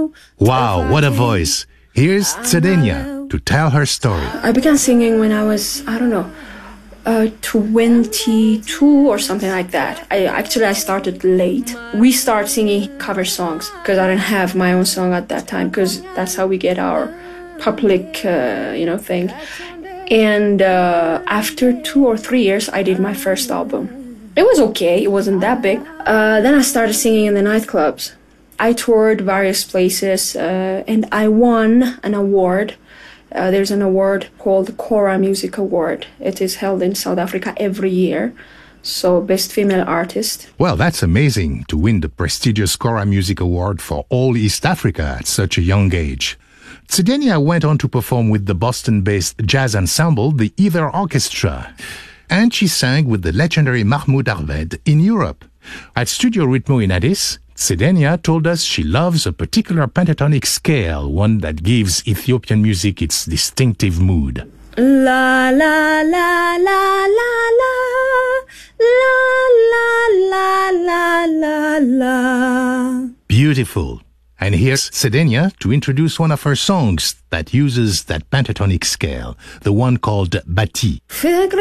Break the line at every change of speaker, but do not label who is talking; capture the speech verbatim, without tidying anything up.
know.
Wow, what a voice. Here's Cedenia to tell her story.
I began singing when I was, I don't know, uh, twenty-two or something like that. I Actually, I started late. We started singing cover songs because I didn't have my own song at that time, because that's how we get our public, uh, you know, thing. And uh, after two or three years, I did my first album. It was okay. It wasn't that big. Uh, then I started singing in the nightclubs. I toured various places, uh, and I won an award. Uh, there's an award called Kora Music Award. It is held in South Africa every year. So, Best Female Artist.
Well, that's amazing to win the prestigious Kora Music Award for all East Africa at such a young age. Cedenia went on to perform with the Boston-based jazz ensemble, the Ether Orchestra. And she sang with the legendary Mahmoud Arved in Europe. At Studio Ritmo in Addis, Cedenia told us she loves a particular pentatonic scale, one that gives Ethiopian music its distinctive mood.
La la la la la la la la la la la.
Beautiful. And here's Cedenia to introduce one of her songs that uses that pentatonic scale, the one called Bati.